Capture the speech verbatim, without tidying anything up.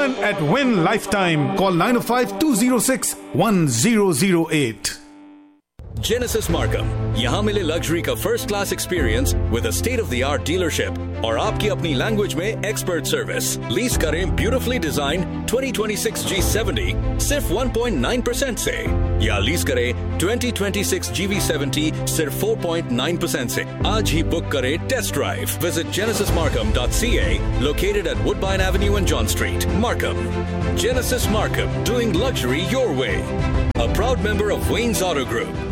Earn at Win Lifetime. Call nine oh five, two oh six, one oh oh eight. Genesis Markham, यहाँ मिले luxury का first class experience with a state of the art dealership और आपकी अपनी language में expert service. Lease करें beautifully design twenty twenty-six G seventy सिर्फ one point nine percent से, या लीज करें twenty twenty-six G V seventy सिर्फ four point nine percent से। आज ही बुक करें test drive. Visit genesis markham dot c a, located at Woodbine Avenue and John Street, Markham. Genesis Markham, doing luxury your way. A proud member of Wayne's Auto Group.